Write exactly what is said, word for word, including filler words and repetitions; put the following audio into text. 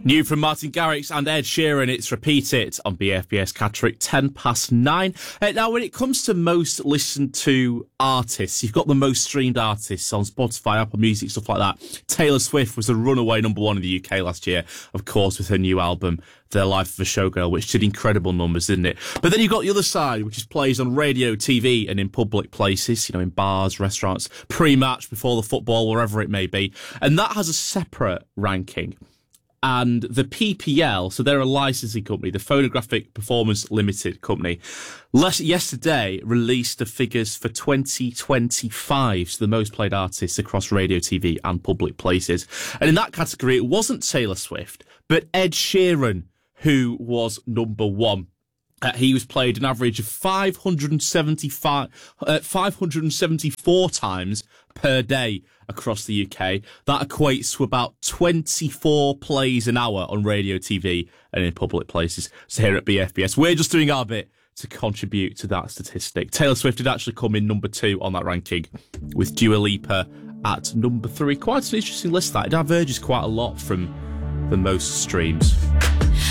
New from Martin Garrix and Ed Sheeran, it's Repeat It on B F B S Catterick, ten past nine. Uh, now, when it comes to most listened to artists, you've got the most streamed artists on Spotify, Apple Music, stuff like that. Taylor Swift was the runaway number one in the U K last year, of course, with her new album, The Life of a Showgirl, which did incredible numbers, didn't it? But then you've got the other side, which is plays on radio, T V, and in public places, you know, in bars, restaurants, pre-match, before the football, wherever it may be. And that has a separate ranking. And the P P L, so they're a licensing company, the Phonographic Performance Limited company, less, yesterday released the figures for twenty twenty-five, so the most played artists across radio, T V and public places. And in that category, it wasn't Taylor Swift, but Ed Sheeran, who was number one. Uh, he was played an average of five hundred seventy-five, uh, five hundred seventy-four times per day across the U K. That equates to about twenty-four plays an hour on radio, T V and in public places. So here at B F B S, we're just doing our bit to contribute to that statistic. Taylor Swift did actually come in number two on that ranking, with Dua Lipa at number three. Quite an interesting list, that. It diverges quite a lot from the most streams.